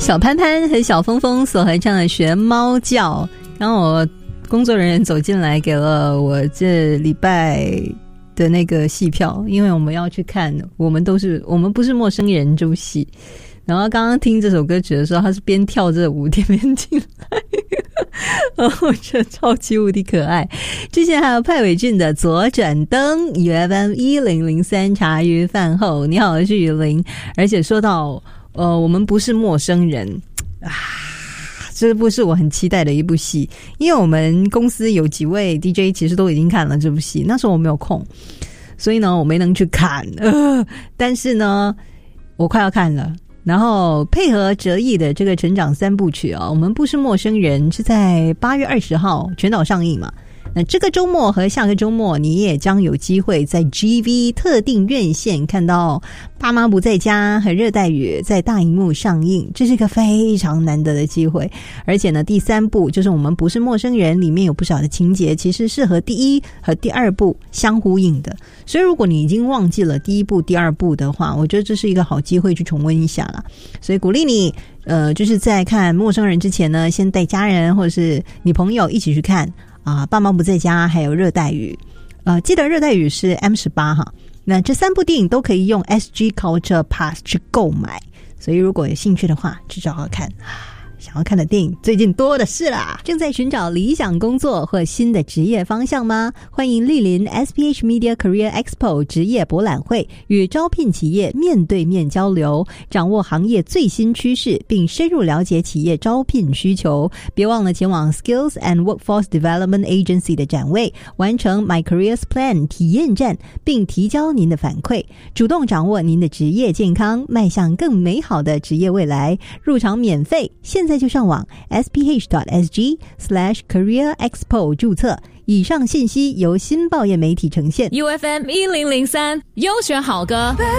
小潘潘和小峰峰所合唱的学猫叫，然后我工作人员走进来给了我这礼拜的那个戏票，因为我们要去看我们不是陌生人这部戏。然后刚刚听这首歌曲的时候，他是边跳这舞边进来然后我觉得超级无敌可爱。之前还有派伟俊的左转灯 UFM 1003茶余饭后，你好，我是雨林。而且说到我们不是陌生人啊，这部是我很期待的一部戏，因为我们公司有几位 DJ 其实都已经看了这部戏，那时候我没有空，所以呢我没能去看但是呢我快要看了。然后配合哲毅的这个成长三部曲我们不是陌生人是在8月20号全岛上映嘛。那这个周末和下个周末你也将有机会在 GV 特定院线看到爸妈不在家和热带雨在大荧幕上映，这是一个非常难得的机会。而且呢第三部就是我们不是陌生人里面有不少的情节其实是和第一和第二部相呼应的，所以如果你已经忘记了第一部第二部的话，我觉得这是一个好机会去重温一下啦。所以鼓励你就是在看陌生人之前呢，先带家人或者是你朋友一起去看爸妈不在家还有热带雨记得热带雨是 M18 哈。那这三部电影都可以用 SG Culture Pass 去购买，所以如果有兴趣的话去找找看。想要看的电影最近多的是啦。正在寻找理想工作或新的职业方向吗？欢迎莅临 SPH Media Career Expo 职业博览会，与招聘企业面对面交流，掌握行业最新趋势，并深入了解企业招聘需求。别忘了前往 Skills and Workforce Development Agency 的展位，完成 My Careers Plan 体验站，并提交您的反馈，主动掌握您的职业健康，迈向更美好的职业未来。入场免费，现在就上网 sph.sg/careerexpo 注册。以上信息由新报业媒体呈现。 UFM 1003优选好歌。